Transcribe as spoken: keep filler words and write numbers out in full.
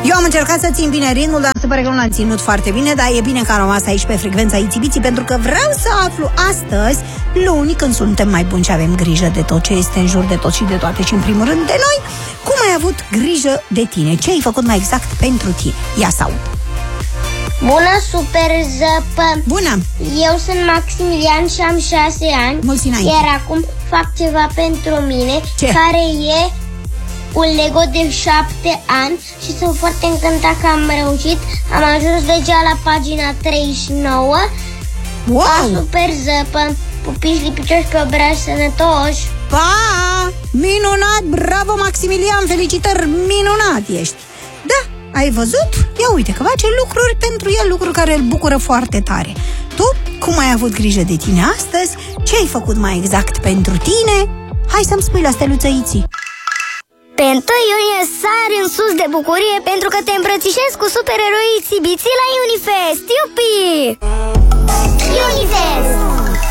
Eu am încercat să țin bine ritmul, dar se pare că nu l-am ținut foarte bine. Dar e bine că am rămas aici pe frecvența Itibiții, pentru că vreau să aflu astăzi, luni, când suntem mai buni și avem grijă de tot ce este în jur, de tot și de toate și în primul rând de noi, cum ai avut grijă de tine? Ce ai făcut mai exact pentru tine? Ia să aud. Bună, super zăpă! Bună! Eu sunt Maximilian și am șase ani. Mulți înainte. Iar acum fac ceva pentru mine. Ce? Care e un Lego de șapte ani și sunt foarte încântat că am reușit. Am ajuns deja la pagina treizeci și nouă. Wow! Pa, super zăpă! Pupici lipicioși pe obraj, sănătoși! Pa! Minunat! Bravo, Maximilian! Felicitări! Minunat ești! Da, ai văzut? Ia uite că face lucruri pentru el, lucruri care îl bucură foarte tare. Tu, cum ai avut grijă de tine astăzi? Ce ai făcut mai exact pentru tine? Hai să-mi spui la steluță Iții. Pe întâi iunie sari în sus de bucurie pentru că te îmbrățișezi cu supereroii Țibiții la Unifest. Iupi!